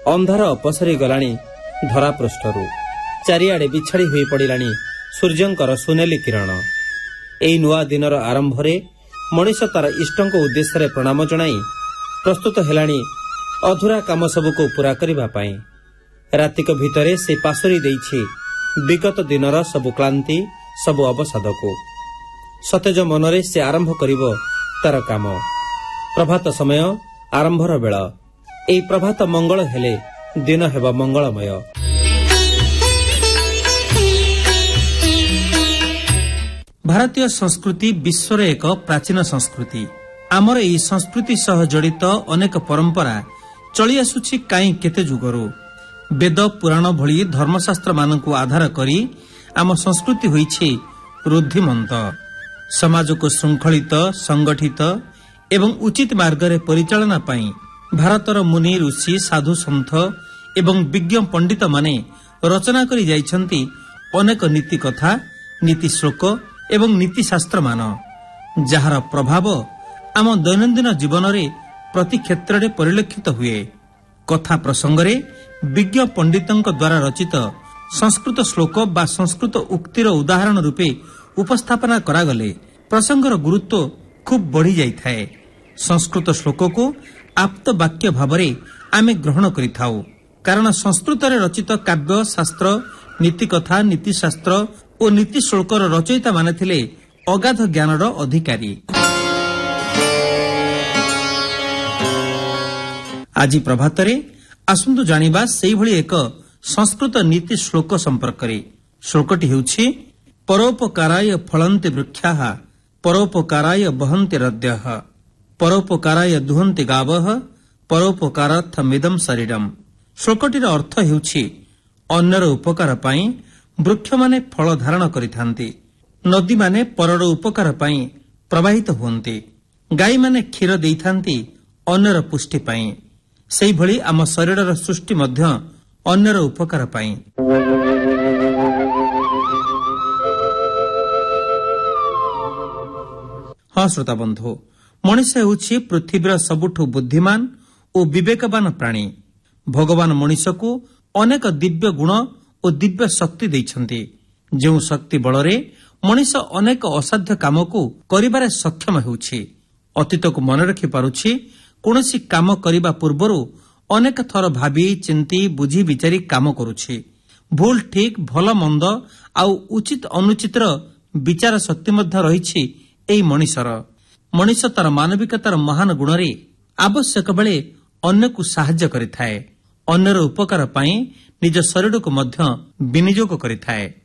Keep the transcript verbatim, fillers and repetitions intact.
अंधार अपसरी गलानी धरा पृष्ठरू चारिआडे बिछाड़ी होई पड़िलानी सूर्यंकर सुनेली किरण। एई नुआ दिनर आरंभ रे मनीष तार इष्टंक उद्देश्य प्रणाम जणाई प्रस्तुत हेलानी अधूरा काम सबको पूरा करिबा पाई। रातिक भितरे से पासरी देइछि विगत दिनर सबु क्लांति सबु अवसाद को। सतेज मनरे से आरंभ करिवो तार काम। प्रभात समय आरंभर बेला। एई प्रभात मंगल हेले दिन हेबा मंगलमय। भारतीय संस्कृति विश्वर एक प्राचीन संस्कृति। आमर एई संस्कृति सह जड़ित अनेक परंपरा चली आसुछि काई केते जुगरु। वेद पुराण भली धर्मशास्त्र मानकु आधार करी आम संस्कृति होइछि रुद्धिमंत। समाज को श्रृंखलित संगठित एवं उचित मार्ग रे परिचालना पाई भारतर मुनि ऋषि साधु सन्थ एवं विज्ञ पंडित माने रचना करी जाइछन्ति अनेक नीति कथा नीति श्लोक एवं नीति शास्त्र मान, जहार प्रभाव आम दैनंदिन जीवन रे प्रति क्षेत्र रे परिलक्षित हुए। कथा प्रसंग रे विज्ञ पंडितंक द्वारा रचित संस्कृत श्लोक बा संस्कृत उक्तिर उदाहरण रूपे उपस्थापना करागले प्रसंगर गुरुत्व खूब बढ़ी जाइथाए। संस्कृत श्लोक को आप्त वाक्य भावरे आमे ग्रहण करिथाउ, कारण संस्कृत रे रचित काव्य शास्त्र नीति कथा नीति शास्त्र और नीति श्लोकर रचयिता माने थिले अगाध ज्ञानर अधिकारी। आज प्रभातरे आसंतु जानिबा सेही भली एक संस्कृत नीति श्लोक संपर्करे। श्लोकटी हेउछि परोपकाराय फलन्ति वृक्षाः परोपकाराय बहन्ति रद्यः परोपकाराय दुहन्ति गावः परोपकारार्थमिदं शरीरम्। श्लोकटीर अर्थ हेउछि अन्यर उपकार पई वृक्ष माने फल धारण करिथांती, नदी माने परर उपकार पई प्रवाहित हुअन्ति, गाई माने क्षीर देइथांती अन्यर पुष्टि पई। सेही भली आम शरीरर सृष्टि मध्य अन्यर उपकार पई। हाँ श्रोता बंधु, मनीष हेउछि पृथ्वीर सबुठु बुद्धिमान और विवेकवान प्राणी। भगवान मनीष को अनेक दिव्य गुण और दिव्य शक्ति दैछन्ति, जो शक्ति बलरे मनीष अनेक असाध्य काम को करिबारे सक्षम हेउछि। अतीत को मन रखि पारुछि, कोनोसी काम करिबा पूर्वरु अनेक थर भाबी चिंती बुझी विचारी काम करुछि। भूल ठीक भल मंद आउ उचित अनुचितर विचार शक्ति मध्य रहिछि एई मनीषर। मनीष तार मानविकतार महान गुणरे आवश्यक बेले अन्य को साहाय्य करिथाए, अन्यर उपकार पाई निज शरीर को मध्य विनियोग करिथाए।